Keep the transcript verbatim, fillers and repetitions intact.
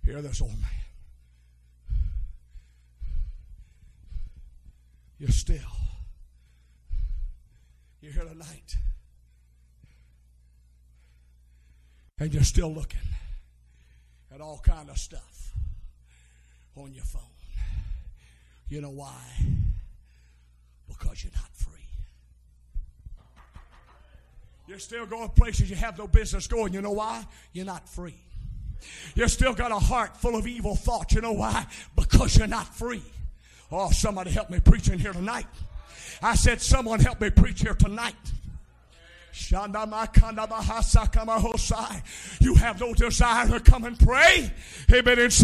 Hear this, old man. You're still. You're here tonight. And you're still looking at all kind of stuff on your phone. You know why? Because you're not free. You're still going places you have no business going. You know why? You're not free. You're still got a heart full of evil thoughts. You know why? Because you're not free. Oh, somebody help me preach in here tonight. I said, someone help me preach here tonight. You have no desire to come and pray. Amen.